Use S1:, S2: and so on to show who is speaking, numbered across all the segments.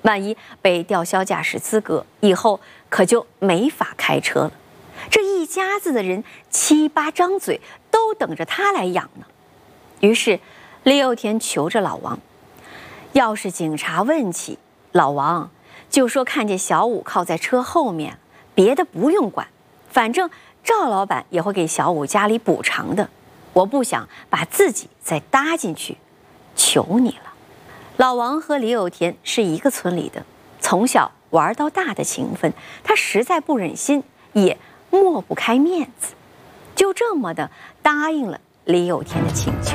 S1: 万一被吊销驾驶资格，以后可就没法开车了。这一家子的人7、8张嘴都等着他来养呢。于是李有田求着老王，要是警察问起，老王就说看见小武靠在车后面，别的不用管，反正赵老板也会给小武家里补偿的，我不想把自己再搭进去，求你了。老王和李有田是一个村里的，从小玩到大的情分，他实在不忍心，也抹不开面子，就这么的答应了李有田的请求。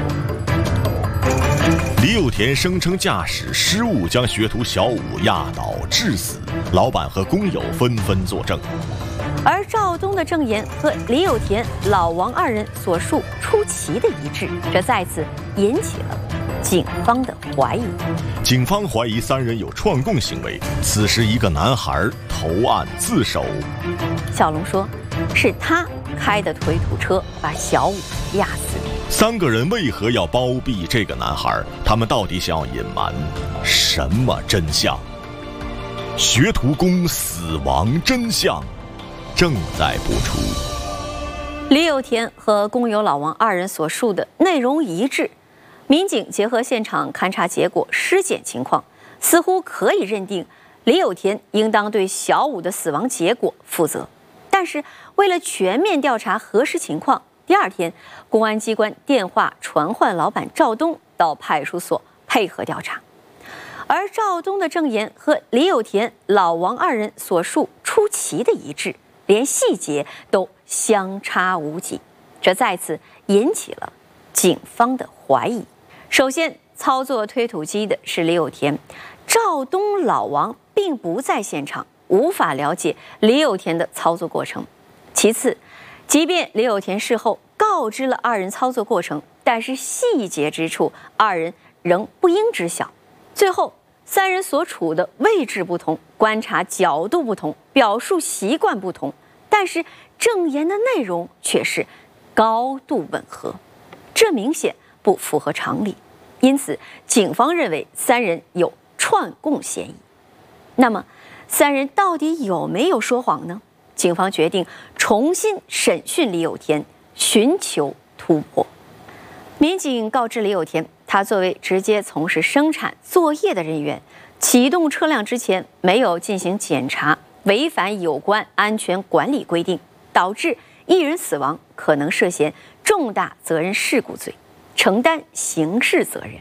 S2: 李有田声称驾驶失误将学徒小武压倒致死，老板和工友纷纷作证。
S1: 而赵东的证言和李有田、老王二人所述出奇的一致，这再次引起了警方的怀疑。
S2: 警方怀疑3人有串供行为，此时一个男孩投案自首。
S1: 小龙说，是他开的推土车把小武压死的。
S2: 3个人为何要包庇这个男孩？他们到底想要隐瞒什么真相？学徒工死亡真相正在播出。
S1: 李有田和工友老王二人所述的内容一致，民警结合现场勘查结果、尸检情况，似乎可以认定李有田应当对小武的死亡结果负责。但是为了全面调查核实情况，第2天，公安机关电话传唤老板赵东到派出所配合调查。而赵东的证言和李有田、老王二人所述出奇的一致，连细节都相差无几，这再次引起了警方的怀疑。首先，操作推土机的是李有田，赵东、老王并不在现场，无法了解李有田的操作过程。其次，即便李有田事后告知了2人操作过程，但是细节之处2人仍不应知晓。最后，3人所处的位置不同，观察角度不同，表述习惯不同，但是证言的内容却是高度吻合，这明显不符合常理。因此，警方认为3人有串供嫌疑。那么，3人到底有没有说谎呢？警方决定重新审讯李有田，寻求突破。民警告知李有田，他作为直接从事生产作业的人员，启动车辆之前没有进行检查，违反有关安全管理规定，导致1人死亡，可能涉嫌重大责任事故罪，承担刑事责任。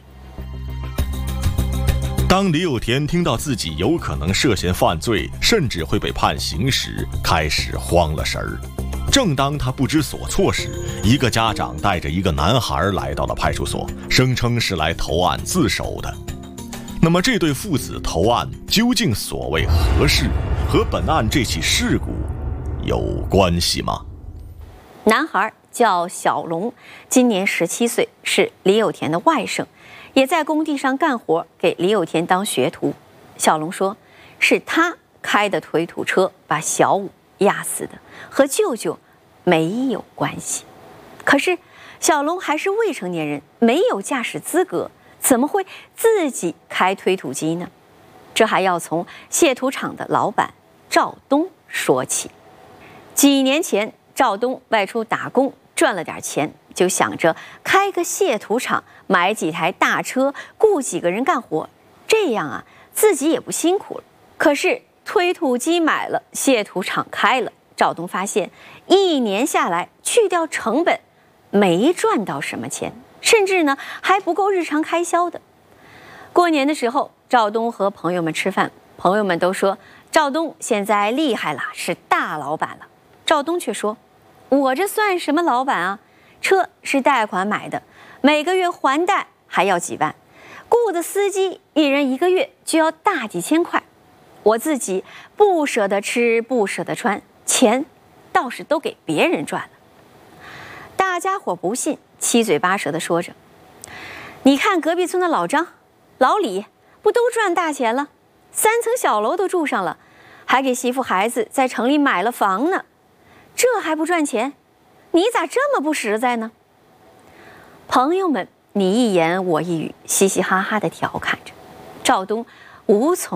S2: 当李有田听到自己有可能涉嫌犯罪，甚至会被判刑时，开始慌了神儿。正当他不知所措时，一个家长带着一个男孩来到了派出所，声称是来投案自首的。那么这对父子投案究竟所谓何事？和本案这起事故有关系吗？
S1: 男孩叫小龙，今年17岁，是李有田的外甥，也在工地上干活，给李有田当学徒。小龙说，是他开的推土车把小武压死的，和舅舅没有关系。可是小龙还是未成年人，没有驾驶资格，怎么会自己开推土机呢？这还要从卸土厂的老板赵东说起。几年前，赵东外出打工赚了点钱，就想着开个卸土厂，买几台大车，雇几个人干活，这样啊，自己也不辛苦了。可是推土机买了，卸土厂开了，赵东发现1年下来，去掉成本，没赚到什么钱，甚至呢还不够日常开销的。过年的时候，赵东和朋友们吃饭，朋友们都说赵东现在厉害了，是大老板了。赵东却说，我这算什么老板啊？车是贷款买的，每个月还贷还要几万，雇的司机1人1个月就要大几千块，我自己不舍得吃，不舍得穿，钱倒是都给别人赚了。大家伙不信，七嘴八舌地说着，你看隔壁村的老张、老李不都赚大钱了，3层小楼都住上了，还给媳妇孩子在城里买了房呢，这还不赚钱？你咋这么不实在呢？朋友们你一言我一语，嘻嘻哈哈地调侃着。赵东无从